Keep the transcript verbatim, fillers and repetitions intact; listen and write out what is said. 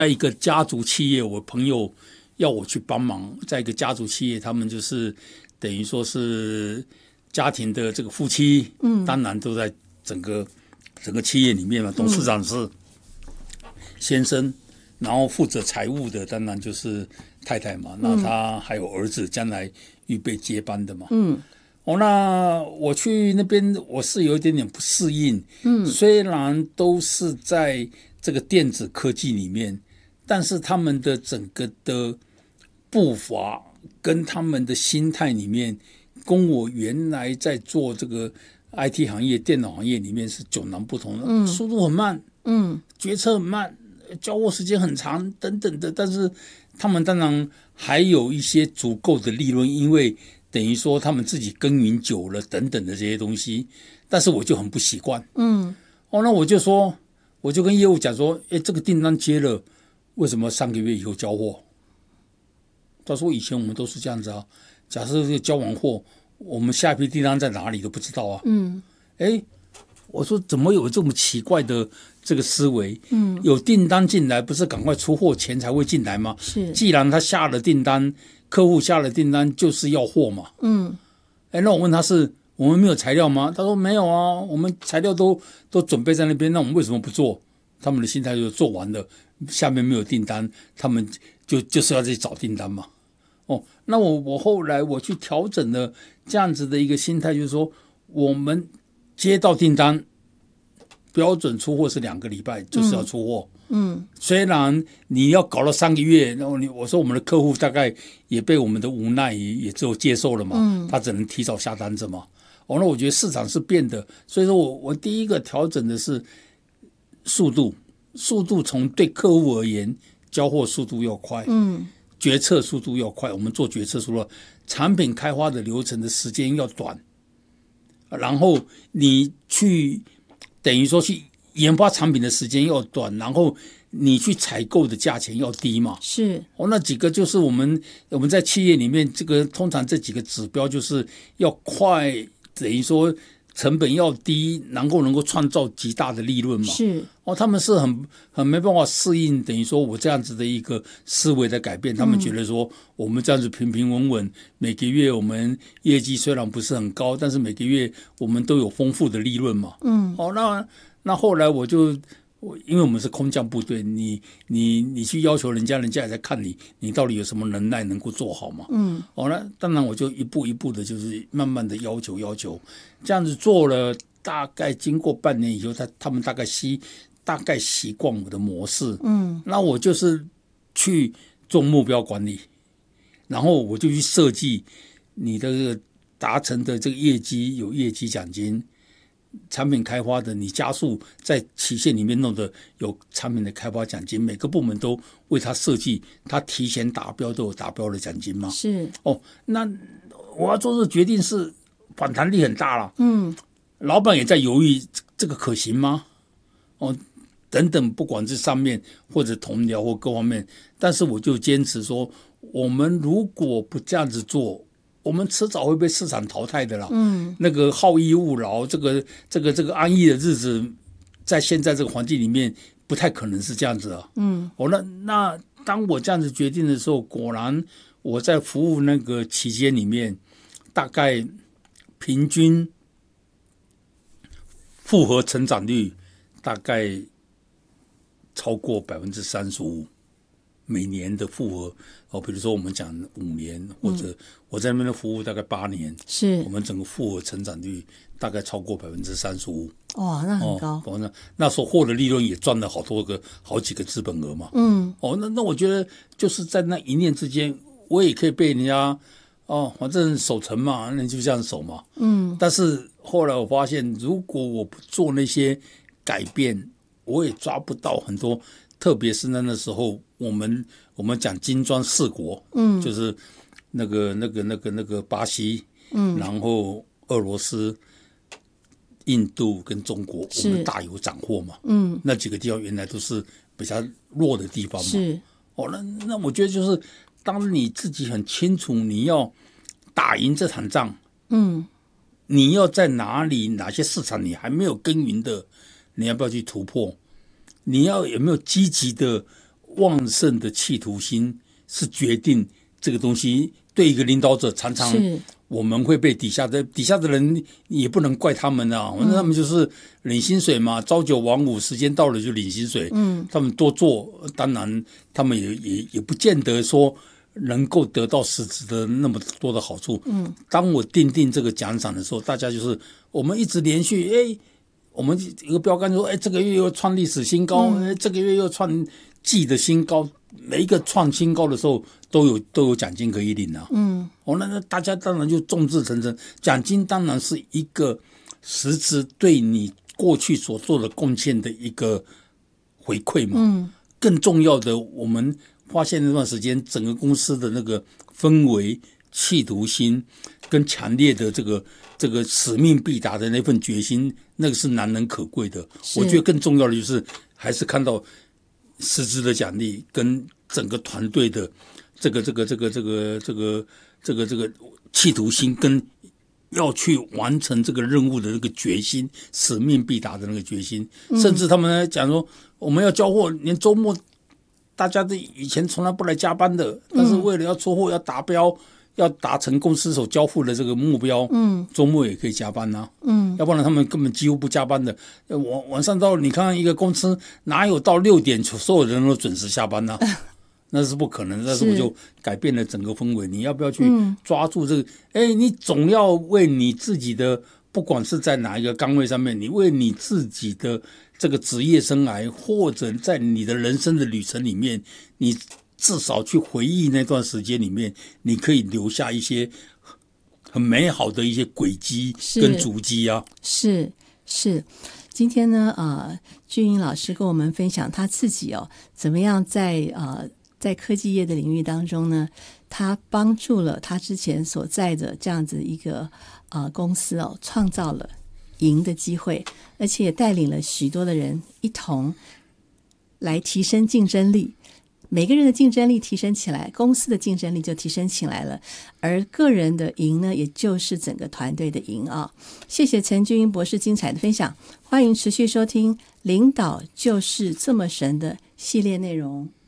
一个家族企业，我朋友要我去帮忙，在一个家族企业，他们就是等于说是家庭的这个夫妻，嗯，当然都在整个整个企业里面嘛，董事长是先生，然后负责财务的当然就是太太嘛，那他还有儿子，将来预备接班的嘛，嗯。哦，那我去那边，我是有一点点不适应。嗯，虽然都是在这个电子科技里面，但是他们的整个的步伐跟他们的心态里面，跟我原来在做这个 I T 行业、电脑行业里面是迥然不同的。嗯，速度很慢，嗯，决策很慢，交货时间很长，等等的。但是他们当然还有一些足够的利润，因为等于说他们自己耕耘久了等等的这些东西，但是我就很不习惯。嗯，哦，那我就说，我就跟业务讲说，哎，这个订单接了，为什么三个月以后交货？他说以前我们都是这样子啊，假设这个交完货，我们下一批订单在哪里都不知道啊。嗯，哎，我说怎么有这么奇怪的这个思维？嗯，有订单进来，不是赶快出货，钱才会进来吗？是，既然他下了订单。客户下了订单就是要货嘛，嗯，哎，那我问他是我们没有材料吗？他说没有啊，我们材料都都准备在那边，那我们为什么不做？他们的心态就是做完了，下面没有订单，他们就就是要去找订单嘛。哦，那我我后来我去调整了这样子的一个心态，就是说我们接到订单，标准出货是两个礼拜，就是要出货。嗯嗯，虽然你要搞了三个月，然后你我说我们的客户大概也被我们的无奈也也只有接受了嘛，嗯，他只能提早下单子嘛。哦，那我觉得市场是变的，所以说我我第一个调整的是速度，速度从对客户而言，交货速度要快，嗯，决策速度要快，我们做决策速度，产品开发的流程的时间要短，然后你去等于说去。研发产品的时间要短，然后你去采购的价钱要低嘛？是哦，那几个就是我们我们在企业里面，这个通常这几个指标就是要快，等于说成本要低，然后能够创造极大的利润嘛？是哦，他们是很很没办法适应，等于说我这样子的一个思维的改变，他们觉得说我们这样子平平稳稳，每个月我们业绩虽然不是很高，但是每个月我们都有丰富的利润嘛？嗯，哦，那。那后来我就，我因为我们是空降部队，你你你去要求人家，人家也在看你，你到底有什么能耐能够做好嘛？嗯，哦，那当然我就一步一步的，就是慢慢的要求要求，这样子做了，大概经过半年以后，他他们大概习大概习惯我的模式，嗯，那我就是去做目标管理，然后我就去设计你的达成的这个业绩有业绩奖金。产品开发的，你加速在期限里面弄的有产品的开发奖金，每个部门都为他设计，他提前达标都有达标的奖金吗？是哦，那我要做这个决定是反弹力很大了，嗯，老板也在犹豫这个可行吗？哦，等等，不管是上面或者同僚或各方面，但是我就坚持说，我们如果不这样子做。我们迟早会被市场淘汰的啦。嗯，那个好逸恶劳，这个这个这个安逸的日子，在现在这个环境里面，不太可能是这样子啊。嗯，哦，那那当我这样子决定的时候，果然我在服务那个期间里面，大概平均复合成长率大概超过百分之三十五。每年的复合哦，比如说我们讲五年，或者我在那边的服务大概八年，是我们整个复合成长率大概超过百分之三十五。 哇，那很高。 哦，那那时候获的利润也赚了好多个、好几个资本额嘛。嗯，哦，那那我觉得就是在那一念之间，我也可以被人家哦，反正守成嘛，那就这样守嘛。嗯，但是后来我发现，如果我不做那些改变，我也抓不到很多。特别是那那时候，我们我们讲金砖四国，嗯，就是那个那个那个那个巴西，嗯，然后俄罗斯、印度跟中国，我们大有斩获嘛，嗯，那几个地方原来都是比较弱的地方嘛，是哦，那那我觉得就是，当你自己很清楚你要打赢这场仗，嗯，你要在哪里哪些市场你还没有耕耘的，你要不要去突破？你要有没有积极的旺盛的企图心是决定这个东西。对一个领导者，常常我们会被底下的底下的人也不能怪他们啊，反正他们就是领薪水嘛，朝九晚五，时间到了就领薪水。嗯，他们多做，当然他们也也也不见得说能够得到实质的那么多的好处。嗯，当我定定这个奖赏的时候，大家就是我们一直连续，哎，我们一个标杆说，哎，这个月又创历史新高，哎，这个月又创季的新高。每一个创新高的时候都有都有奖金可以领啊，嗯，哦，那那大家当然就众志成城，奖金当然是一个实质对你过去所做的贡献的一个回馈嘛，嗯，更重要的，我们发现那段时间整个公司的那个氛围、企图心跟强烈的这个这个使命必达的那份决心，那个是难能可贵的。我觉得更重要的就是还是看到实质的奖励跟整个团队的这个这个这个这个这个这个这个企图心跟要去完成这个任务的那个决心，使命必达的那个决心，甚至他们讲说我们要交货，连周末大家的以前从来不来加班的，但是为了要出货要达标，要达成公司所交付的这个目标，嗯，周末也可以加班啊，嗯，要不然他们根本几乎不加班的。晚晚上到你看看一个公司哪有到六点所有人都准时下班呢、啊？那是不可能，但是我就改变了整个氛围。你要不要去抓住这个？哎、嗯，你总要为你自己的，不管是在哪一个岗位上面，你为你自己的这个职业生涯，或者在你的人生的旅程里面，你至少去回忆那段时间里面，你可以留下一些很美好的一些轨迹跟足迹啊。 是是，今天呢，呃，俊英老师跟我们分享他自己哦，怎么样在呃在科技业的领域当中呢，他帮助了他之前所在的这样子一个呃公司哦，创造了赢的机会，而且也带领了许多的人一同来提升竞争力。每个人的竞争力提升起来，公司的竞争力就提升起来了，而个人的赢呢，也就是整个团队的赢啊！谢谢陈俊英博士精彩的分享，欢迎持续收听《领导就是这么神》的系列内容。